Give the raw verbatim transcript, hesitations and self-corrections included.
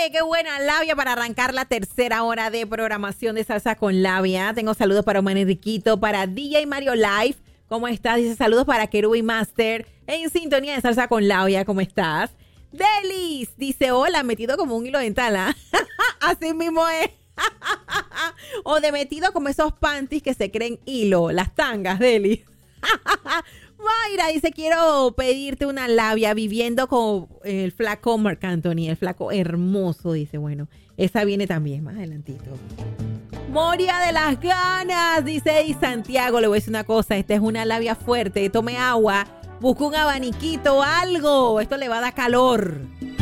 qué buena labia para arrancar la tercera hora de programación de Salsa con Labia. Tengo saludos para Omar Enriquito, para D J Mario Live. ¿Cómo estás? Dice saludos para Kerubi Master. En sintonía de Salsa con Labia. ¿Cómo estás? Delis dice hola, metido como un hilo dental. ¿Ah? Así mismo es. O de metido como esos panties que se creen hilo. Las tangas, Delis. Mayra dice, quiero pedirte una labia viviendo con el flaco Marc Anthony, el flaco hermoso, dice, bueno, esa viene también más adelantito. Moria de las ganas, dice y Santiago, le voy a decir una cosa, esta es una labia fuerte, tome agua, busca un abaniquito o algo, esto le va a dar calor.